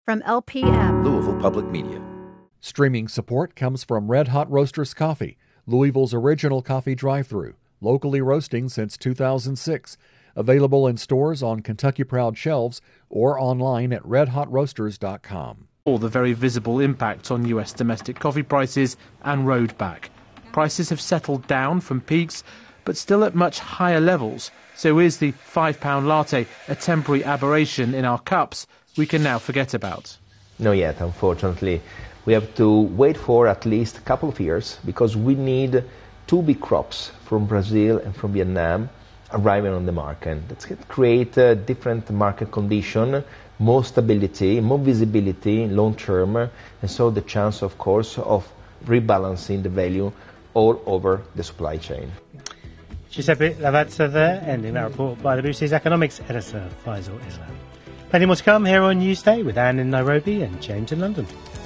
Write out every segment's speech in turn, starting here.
From LPM, Louisville Public Media. Streaming support comes from Red Hot Roasters Coffee, Louisville's original coffee drive-thru, locally roasting since 2006. Available in stores on Kentucky Proud shelves or online at redhotroasters.com. All the very visible impact on US domestic coffee prices and road back. Prices have settled down from peaks, but still at much higher levels. So is the £5 latte a temporary aberration in our cups we can now forget about? Not yet, unfortunately. We have to wait for at least a couple of years because we need two big crops from Brazil and from Vietnam arriving on the market. That's going to create a different market condition, more stability, more visibility long term, and so the chance, of course, of rebalancing the value all over the supply chain. Giuseppe Lavazza there, ending that report by the BBC's economics editor, Faisal Islam. Plenty more to come here on Newsday with Anne in Nairobi and James in London.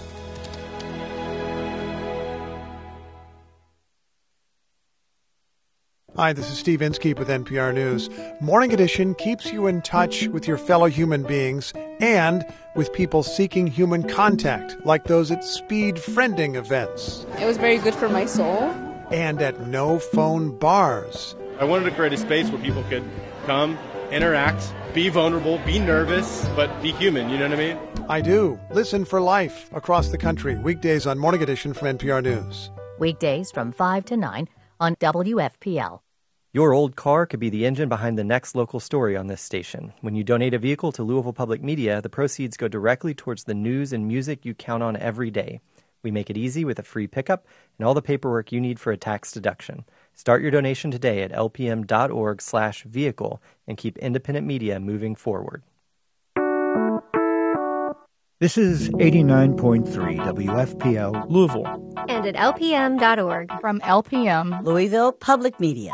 Hi, this is Steve Inskeep with NPR News. Morning Edition keeps you in touch with your fellow human beings and with people seeking human contact, like those at speed friending events. It was very good for my soul. And at no-phone bars. I wanted to create a space where people could come, interact, be vulnerable, be nervous, but be human, you know what I mean? I do. Listen for life across the country. Weekdays on Morning Edition from NPR News. Weekdays from 5 to 9 on WFPL. Your old car could be the engine behind the next local story on this station. When you donate a vehicle to Louisville Public Media, the proceeds go directly towards the news and music you count on every day. We make it easy with a free pickup and all the paperwork you need for a tax deduction. Start your donation today at lpm.org/vehicle and keep independent media moving forward. This is 89.3 WFPL Louisville. And at lpm.org. From LPM, Louisville Public Media.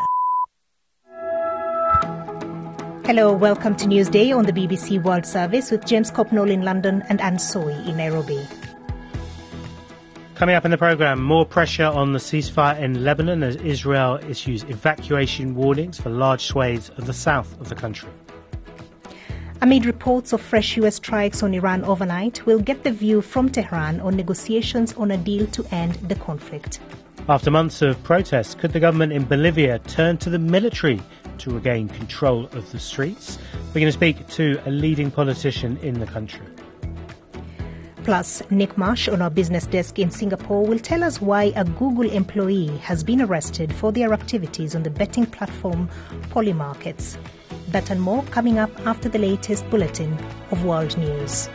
Hello, welcome to Newsday on the BBC World Service with James Copnall in London and Anne Soy in Nairobi. Coming up in the programme, more pressure on the ceasefire in Lebanon as Israel issues evacuation warnings for large swathes of the south of the country. Amid reports of fresh US strikes on Iran overnight, we'll get the view from Tehran on negotiations on a deal to end the conflict. After months of protests, could the government in Bolivia turn to the military to regain control of the streets? We're going to speak to a leading politician in the country. Plus, Nick Marsh on our business desk in Singapore will tell us why a Google employee has been arrested for their activities on the betting platform Polymarkets. That and more coming up after the latest bulletin of world news.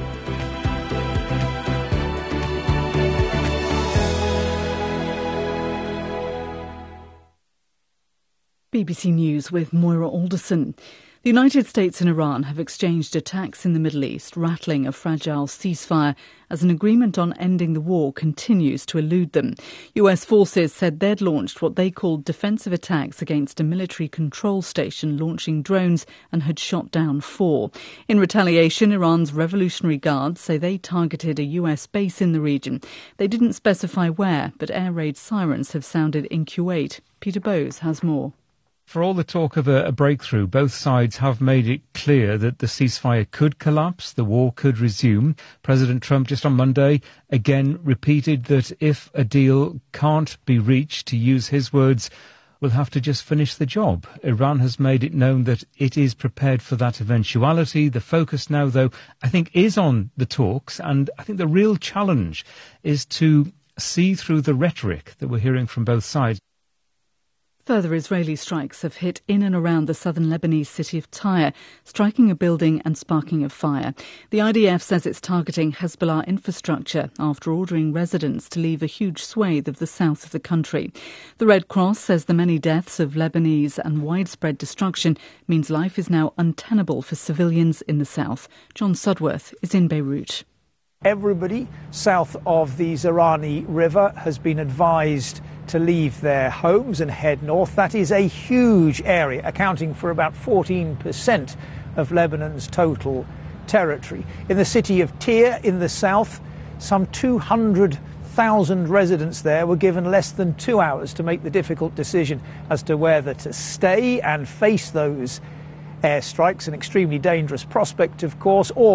BBC News with Moira Alderson. The United States and Iran have exchanged attacks in the Middle East, rattling a fragile ceasefire as an agreement on ending the war continues to elude them. US forces said they'd launched what they called defensive attacks against a military control station launching drones and had shot down 4. In retaliation, Iran's Revolutionary Guards say they targeted a US base in the region. They didn't specify where, but air raid sirens have sounded in Kuwait. Peter Bowes has more. For all the talk of a breakthrough, both sides have made it clear that the ceasefire could collapse, the war could resume. President Trump just on Monday again repeated that if a deal can't be reached, to use his words, we'll have to just finish the job. Iran has made it known that it is prepared for that eventuality. The focus now, though, I think is on the talks, and I think the real challenge is to see through the rhetoric that we're hearing from both sides. Further Israeli strikes have hit in and around the southern Lebanese city of Tyre, striking a building and sparking a fire. The IDF says it's targeting Hezbollah infrastructure after ordering residents to leave a huge swathe of the south of the country. The Red Cross says the many deaths of Lebanese and widespread destruction means life is now untenable for civilians in the south. John Sudworth is in Beirut. Everybody south of the Zaranj River has been advised to leave their homes and head north. That is a huge area, accounting for about 14% of Lebanon's total territory. In the city of Tyre in the south, some 200,000 residents there were given less than 2 hours to make the difficult decision as to whether to stay and face those airstrikes, an extremely dangerous prospect, of course, or